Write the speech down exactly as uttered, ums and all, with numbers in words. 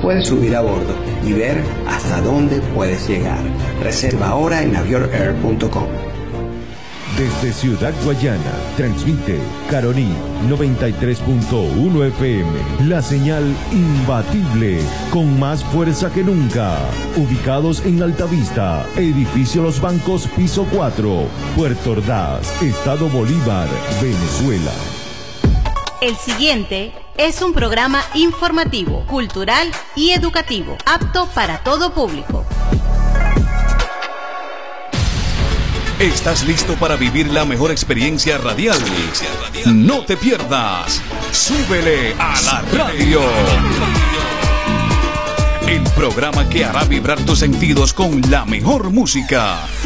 puedes subir a bordo y ver hasta dónde puedes llegar. Reserva ahora en avior air punto com. Desde Ciudad Guayana, transmite Caroní noventa y tres punto uno F M, la señal imbatible, con más fuerza que nunca. Ubicados en Altavista, edificio Los Bancos, piso cuatro, Puerto Ordaz, Estado Bolívar, Venezuela. El siguiente es un programa informativo, cultural y educativo, apto para todo público. ¿Estás listo para vivir la mejor experiencia radial? No te pierdas. Súbele a la radio. El programa que hará vibrar tus sentidos con la mejor música.